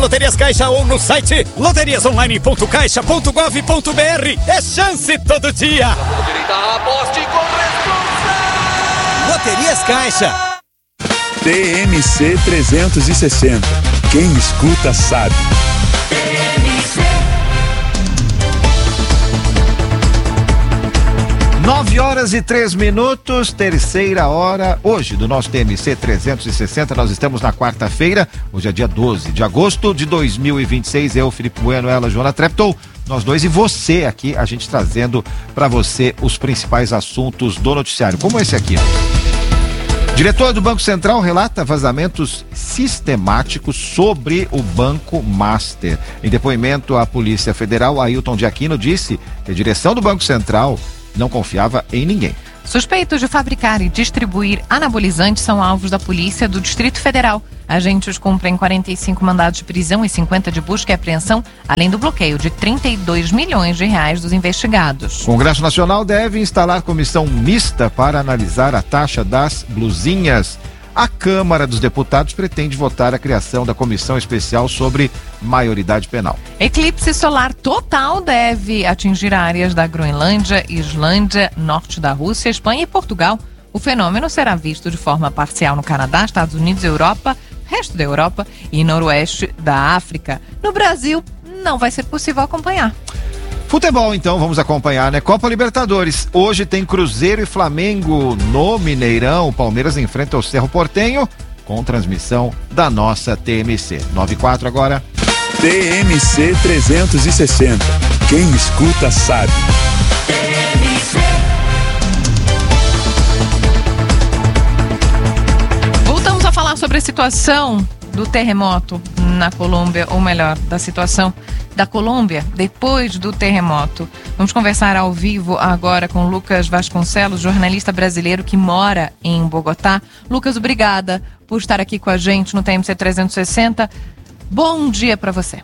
Loterias Caixa ou no site loteriasonline.caixa.gov.br. É chance todo dia. Aposte com responsa. Loterias Caixa. TMC 360. Quem escuta sabe. 9h03, terceira hora, hoje do nosso TMC 360, nós estamos na quarta-feira, hoje é dia 12 de agosto de 2026, eu, Felipe Bueno, ela, Joana Treptow, nós dois e você aqui, a gente trazendo para você os principais assuntos do noticiário, como esse aqui. Diretor do Banco Central relata vazamentos sistemáticos sobre o Banco Master. Em depoimento à Polícia Federal, Ailton de Aquino disse que a direção do Banco Central não confiava em ninguém. Suspeitos de fabricar e distribuir anabolizantes são alvos da Polícia do Distrito Federal. Agentes cumprem 45 mandados de prisão e 50 de busca e apreensão, além do bloqueio de 32 milhões de reais dos investigados. O Congresso Nacional deve instalar comissão mista para analisar a taxa das blusinhas. A Câmara dos Deputados pretende votar a criação da comissão especial sobre maioridade penal. Eclipse solar total deve atingir áreas da Groenlândia, Islândia, norte da Rússia, Espanha e Portugal. O fenômeno será visto de forma parcial no Canadá, Estados Unidos, Europa, resto da Europa e noroeste da África. No Brasil, não vai ser possível acompanhar. Futebol, então, vamos acompanhar, né? Copa Libertadores. Hoje tem Cruzeiro e Flamengo no Mineirão. O Palmeiras enfrenta o Cerro Porteño com transmissão da nossa TMC. 9h04 agora. TMC 360. Quem escuta sabe. Voltamos a falar sobre a situação do terremoto na Colômbia, ou melhor, da situação da Colômbia depois do terremoto. Vamos conversar ao vivo agora com Lucas Vasconcelos, jornalista brasileiro que mora em Bogotá. Lucas, obrigada por estar aqui com a gente no TMC 360. Bom dia para você.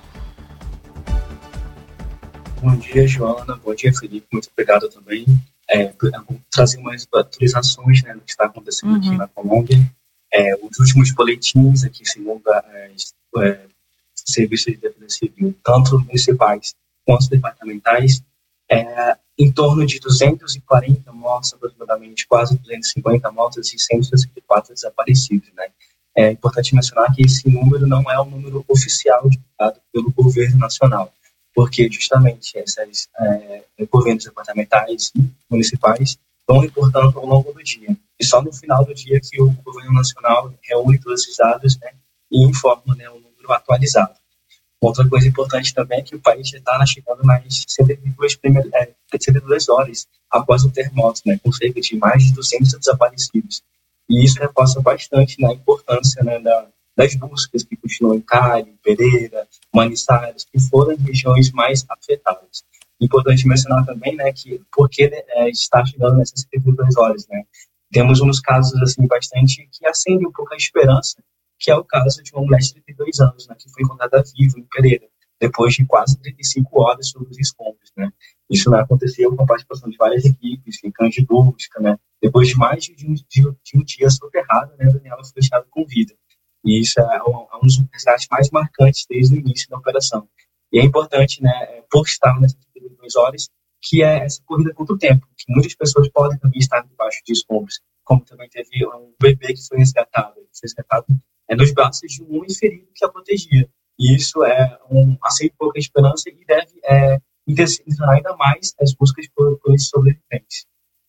Bom dia, Joana. Bom dia, Felipe. Muito obrigado também. Vou trazer umas atualizações, né, do que está acontecendo aqui na Colômbia. Os últimos boletins aqui, segundo serviços de defesa civil, tanto municipais quanto departamentais, em torno de 240 mortos, aproximadamente quase 250 mortos e 164 desaparecidos, né? É importante mencionar que esse número não é o número oficial divulgado pelo governo nacional, porque justamente esses governos departamentais e municipais vão reportando ao longo do dia. E só no final do dia que o governo nacional reúne todos esses dados, né, e informa, né, um número atualizado. Outra coisa importante também é que o país já está chegando nas 72 horas após o terremoto, né, com cerca de mais de 200 desaparecidos. E isso reforça bastante, né, a importância, né, das buscas que continuam em Cali, Pereira, Manizales, que foram as regiões mais afetadas. Importante mencionar também, né, que porque está chegando nessas 72 horas, né, temos uns casos assim bastante que acendem um pouco a esperança, que é o caso de uma mulher de 32 anos, né, que foi encontrada viva em Pereira, depois de quase 35 horas sobre os escombros, né. Isso, né, aconteceu com a participação de várias equipes, de cães de busca, né. Depois de mais de um dia soterrada, né, Daniela foi deixada com vida. E isso é um dos resgates mais marcantes desde o início da operação. E é importante, né, por estar nessas 72 horas, que é essa corrida contra o tempo, que muitas pessoas podem também estar debaixo de escombros, como também teve um bebê que foi resgatado nos braços de um homem ferido que a protegia. E isso acende pouca esperança e deve intensificar ainda mais as buscas por esses sobreviventes.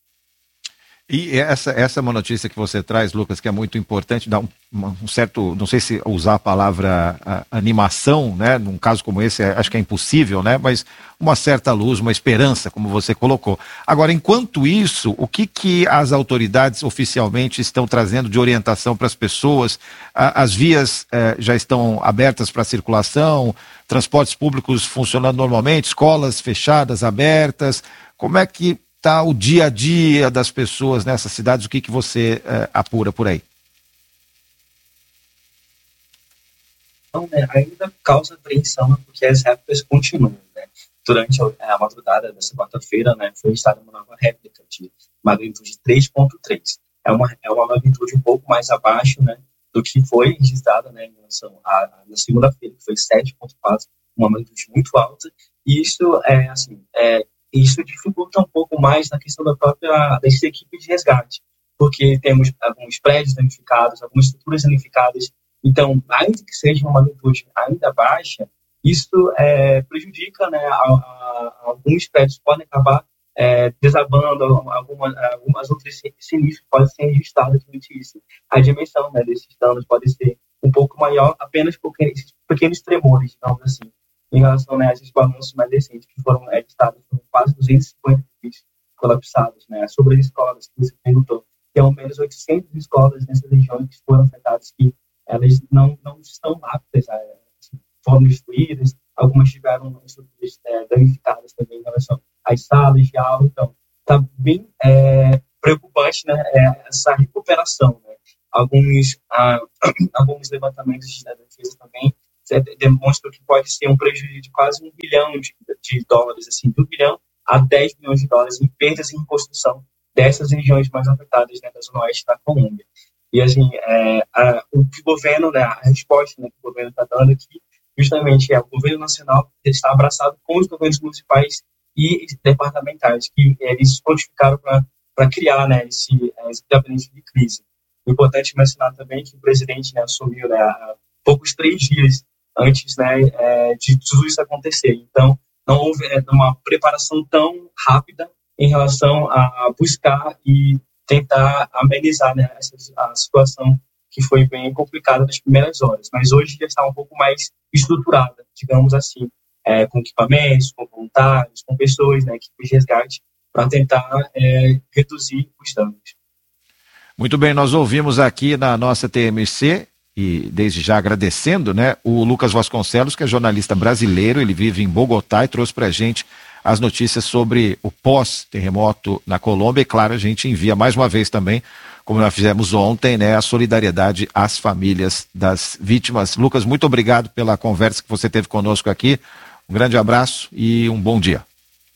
E essa é uma notícia que você traz, Lucas, que é muito importante, dá um certo, não sei se usar a palavra animação, né? Num caso como esse, acho que é impossível, né? Mas uma certa luz, uma esperança, como você colocou. Agora, enquanto isso, o que as autoridades oficialmente estão trazendo de orientação para as pessoas? As vias já estão abertas para circulação, transportes públicos funcionando normalmente, escolas fechadas, abertas, como é que está o dia a dia das pessoas nessas cidades? O que você apura por aí? Então, ainda causa apreensão, porque as réplicas continuam, né? Durante a madrugada dessa quarta-feira, né, foi instalada uma nova réplica de magnitude 3.3. É uma magnitude um pouco mais abaixo, né, do que foi registrado, né, em relação na segunda-feira, que foi 7,4, uma magnitude muito alta, e isso dificulta um pouco mais na questão dessa equipe de resgate, porque temos alguns prédios danificados, algumas estruturas danificadas, então, ainda que seja uma magnitude ainda baixa, isso prejudica, né, alguns prédios podem acabar desabando, algumas outras sinistros podem ser registrados durante isso. A dimensão, né, desses danos pode ser um pouco maior apenas por esses pequenos tremores, digamos assim, em relação, né, a esses balanços mais recentes que foram registrados, foram quase 250 edifícios colapsados, né, sobre as escolas que você perguntou. Tem ao menos 800 escolas nessas regiões que foram afetadas, que elas não estão aptas, foram destruídas, algumas tiveram estruturas danificadas também em relação às salas de aula. Então, está bem preocupante, né, essa recuperação, né. Alguns levantamentos da defesa também demonstram que pode ser um prejuízo de quase $1 bilhão de dólares, assim, de $1 bilhão a $10 bilhões em perdas em reconstrução dessas regiões mais afetadas, né, da zona oeste da Colômbia. E, assim, o governo, né, a resposta, né, que o governo está dando aqui, justamente o governo nacional está abraçado com os governos municipais e departamentais, que eles se prontificaram para criar, né, esse gabinete de crise. É importante mencionar também que o presidente, né, assumiu, né, há poucos 3 dias antes, né, de tudo isso acontecer. Então, não houve uma preparação tão rápida em relação a buscar e tentar amenizar, né, a situação que foi bem complicada nas primeiras horas. Mas hoje já está um pouco mais estruturada, digamos assim, com equipamentos, com voluntários, com pessoas, né, equipes de resgate, para tentar reduzir os danos. Muito bem, nós ouvimos aqui na nossa TMC, e desde já agradecendo, né, o Lucas Vasconcelos, que é jornalista brasileiro, ele vive em Bogotá e trouxe para a gente as notícias sobre o pós-terremoto na Colômbia. E claro, a gente envia mais uma vez também, como nós fizemos ontem, né, a solidariedade às famílias das vítimas. Lucas, muito obrigado pela conversa que você teve conosco aqui. Um grande abraço e um bom dia.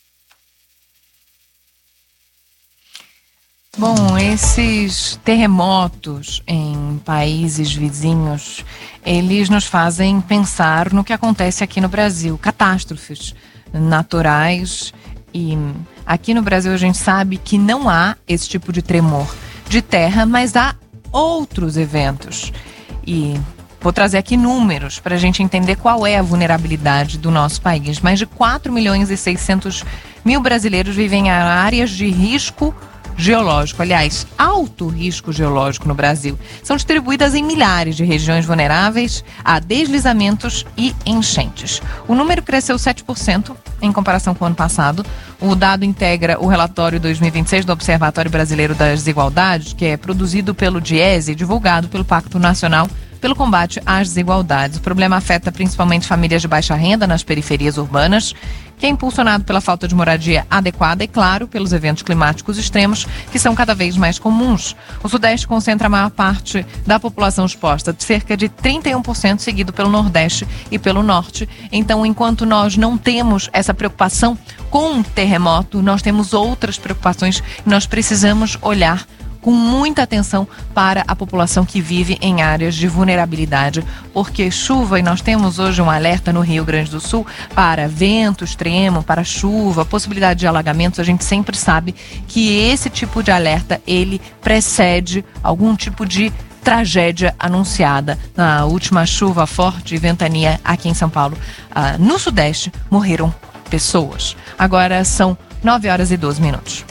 Bom, esses terremotos em países vizinhos, eles nos fazem pensar no que acontece aqui no Brasil, catástrofes naturais, e aqui no Brasil a gente sabe que não há esse tipo de tremor de terra, mas há outros eventos. E vou trazer aqui números para a gente entender qual é a vulnerabilidade do nosso país. Mais de 4.600.000 brasileiros vivem em áreas de risco geológico, aliás, alto risco geológico no Brasil. São distribuídas em milhares de regiões vulneráveis a deslizamentos e enchentes. O número cresceu 7% em comparação com o ano passado. O dado integra o relatório 2026 do Observatório Brasileiro das Desigualdades, que é produzido pelo DIESE e divulgado pelo Pacto Nacional pelo combate às desigualdades. O problema afeta principalmente famílias de baixa renda nas periferias urbanas, que é impulsionado pela falta de moradia adequada e, claro, pelos eventos climáticos extremos, que são cada vez mais comuns. O Sudeste concentra a maior parte da população exposta, de cerca de 31%, seguido pelo Nordeste e pelo Norte. Então, enquanto nós não temos essa preocupação com o terremoto, nós temos outras preocupações e nós precisamos olhar com muita atenção para a população que vive em áreas de vulnerabilidade, porque chuva, e nós temos hoje um alerta no Rio Grande do Sul para vento extremo, para chuva, possibilidade de alagamentos. A gente sempre sabe que esse tipo de alerta, ele precede algum tipo de tragédia anunciada. Na última chuva forte e ventania aqui em São Paulo, no Sudeste, morreram pessoas. Agora são 9h12.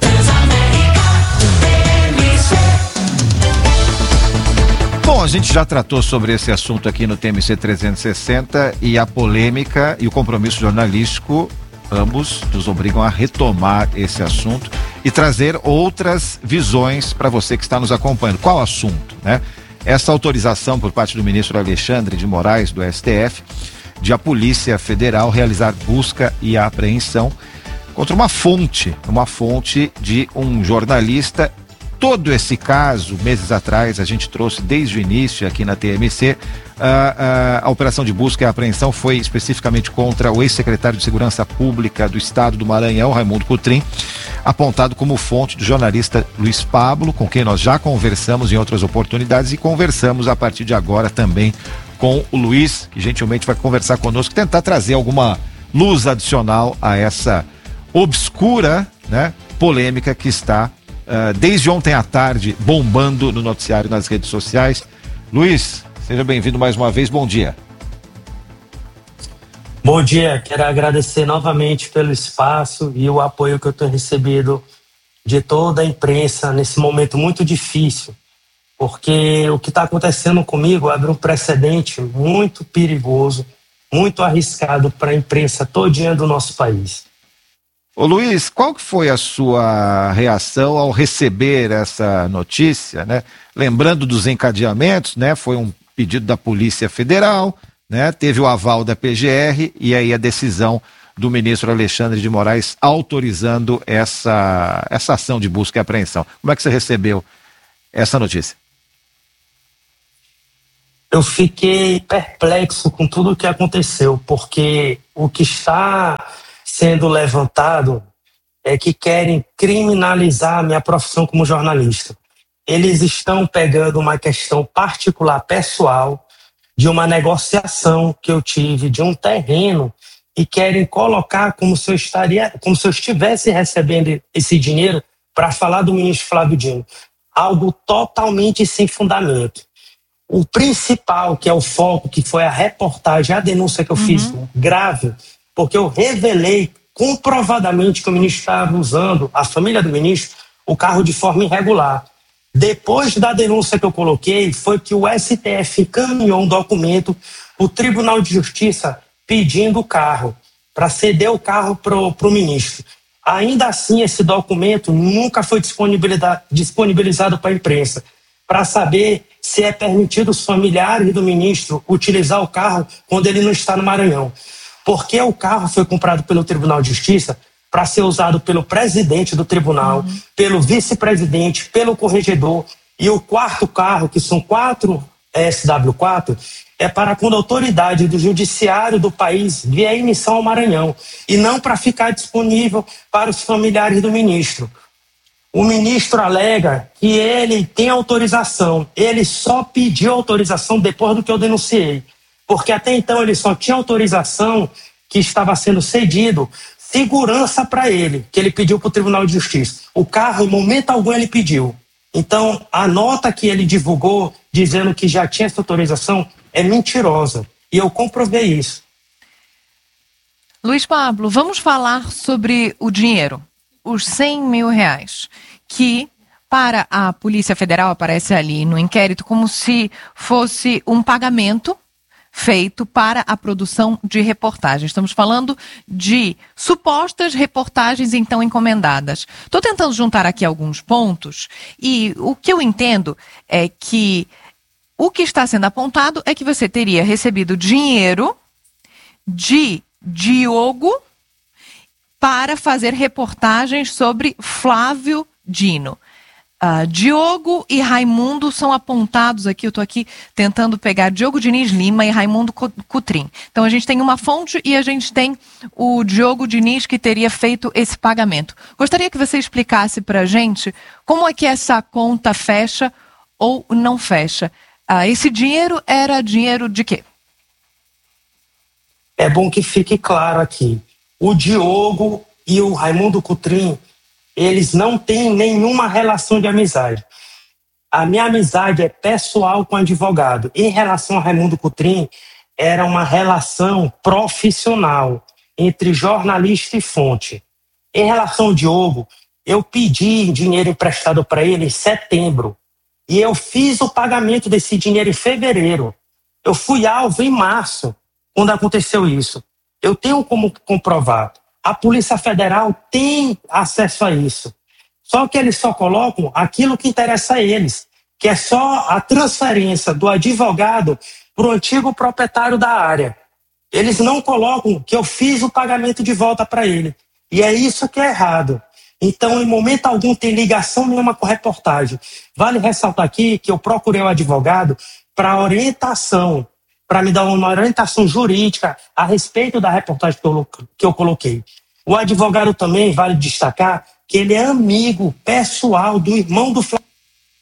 Bom, a gente já tratou sobre esse assunto aqui no TMC 360 e a polêmica e o compromisso jornalístico, ambos nos obrigam a retomar esse assunto e trazer outras visões para você que está nos acompanhando. Qual assunto, né? Essa autorização por parte do ministro Alexandre de Moraes, do STF, de a Polícia Federal realizar busca e apreensão contra uma fonte de um jornalista. Todo esse caso, meses atrás, a gente trouxe desde o início aqui na TMC. A operação de busca e apreensão foi especificamente contra o ex-secretário de Segurança Pública do Estado do Maranhão, Raimundo Cotrim. apontado como fonte do jornalista Luiz Pablo, com quem nós já conversamos em outras oportunidades e conversamos a partir de agora também com o Luiz, que gentilmente vai conversar conosco, tentar trazer alguma luz adicional a essa obscura, né, polêmica que está desde ontem à tarde bombando no noticiário, nas redes sociais. Luiz, seja bem-vindo mais uma vez, bom dia. Bom dia, quero agradecer novamente pelo espaço e o apoio que eu tenho recebido de toda a imprensa nesse momento muito difícil, porque o que está acontecendo comigo abre um precedente muito perigoso, muito arriscado para a imprensa todinha do nosso país. Ô Luiz, qual que foi a sua reação ao receber essa notícia, né? Lembrando dos encadeamentos, né? Foi um pedido da Polícia Federal, né? Teve o aval da PGR e aí a decisão do ministro Alexandre de Moraes autorizando essa ação de busca e apreensão. Como é que você recebeu essa notícia? Eu fiquei perplexo com tudo o que aconteceu, porque o que está sendo levantado é que querem criminalizar a minha profissão como jornalista. Eles estão pegando uma questão particular, pessoal, de uma negociação que eu tive de um terreno e querem colocar como se eu estivesse recebendo esse dinheiro para falar do ministro Flávio Dino. Algo totalmente sem fundamento. O principal, que é o foco, que foi a reportagem, a denúncia que eu fiz, grave, porque eu revelei comprovadamente que o ministro estava usando, a família do ministro, o carro de forma irregular. Depois da denúncia que eu coloquei, foi que o STF encaminhou um documento para o Tribunal de Justiça pedindo o carro, para ceder o carro para o ministro. Ainda assim, esse documento nunca foi disponibilizado para a imprensa, para saber se é permitido os familiares do ministro utilizar o carro quando ele não está no Maranhão. Porque o carro foi comprado pelo Tribunal de Justiça para ser usado pelo presidente do tribunal, pelo vice-presidente, pelo corregedor. E o quarto carro, que são 4 SW4, é para quando a autoridade do judiciário do país vier em missão ao Maranhão, e não para ficar disponível para os familiares do ministro. O ministro alega que ele tem autorização, ele só pediu autorização depois do que eu denunciei, porque até então ele só tinha autorização que estava sendo cedido segurança para ele, que ele pediu para o Tribunal de Justiça. O carro, em momento algum, ele pediu. Então, a nota que ele divulgou, dizendo que já tinha essa autorização, é mentirosa. E eu comprovei isso. Luiz Pablo, vamos falar sobre o dinheiro, os R$100 mil, que para a Polícia Federal aparece ali no inquérito como se fosse um pagamento feito para a produção de reportagens. Estamos falando de supostas reportagens, então, encomendadas. Estou tentando juntar aqui alguns pontos e o que eu entendo é que o que está sendo apontado é que você teria recebido dinheiro de Diogo para fazer reportagens sobre Flávio Dino. Diogo e Raimundo são apontados aqui, eu estou aqui tentando pegar Diogo Diniz Lima e Raimundo Cutrim. Então a gente tem uma fonte e a gente tem o Diogo Diniz que teria feito esse pagamento. Gostaria que você explicasse para a gente como é que essa conta fecha ou não fecha. Esse dinheiro era dinheiro de quê? É bom que fique claro aqui. O Diogo e o Raimundo Cutrim, eles não têm nenhuma relação de amizade. A minha amizade é pessoal com o advogado. Em relação a Raimundo Cutrim, era uma relação profissional entre jornalista e fonte. Em relação ao Diogo, eu pedi dinheiro emprestado para ele em setembro e eu fiz o pagamento desse dinheiro em fevereiro. Eu fui alvo em março, quando aconteceu isso. Eu tenho como comprovar. A Polícia Federal tem acesso a isso. Só que eles só colocam aquilo que interessa a eles, que é só a transferência do advogado para o antigo proprietário da área. Eles não colocam que eu fiz o pagamento de volta para ele. E é isso que é errado. Então, em momento algum, tem ligação nenhuma com a reportagem. Vale ressaltar aqui que eu procurei o advogado para orientação, para me dar uma orientação jurídica a respeito da reportagem que eu coloquei. O advogado também, vale destacar, que ele é amigo pessoal do irmão do Flávio.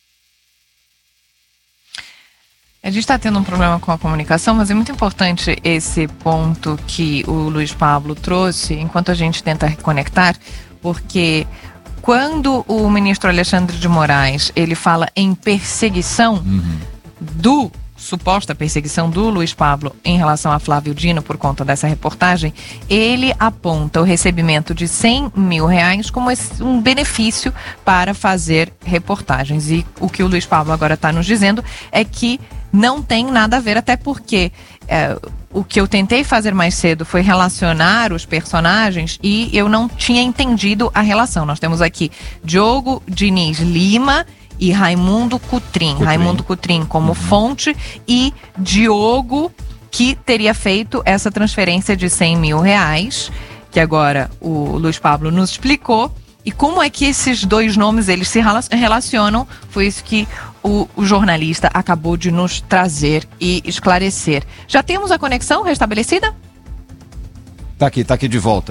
A gente está tendo um problema com a comunicação, mas é muito importante esse ponto que o Luiz Pablo trouxe, enquanto a gente tenta reconectar, porque quando o ministro Alexandre de Moraes, ele fala em perseguição suposta perseguição do Luiz Pablo em relação a Flávio Dino por conta dessa reportagem, ele aponta o recebimento de R$100 mil como um benefício para fazer reportagens. E o que o Luiz Pablo agora está nos dizendo é que não tem nada a ver, até porque o que eu tentei fazer mais cedo foi relacionar os personagens e eu não tinha entendido a relação. Nós temos aqui Diogo Diniz Lima e Raimundo Cutrim. Raimundo Cutrim como fonte e Diogo, que teria feito essa transferência de R$100 mil, que agora o Luiz Pablo nos explicou. E como é que esses dois nomes eles se relacionam? Foi isso que o jornalista acabou de nos trazer e esclarecer. Já temos a conexão restabelecida? Tá aqui de volta.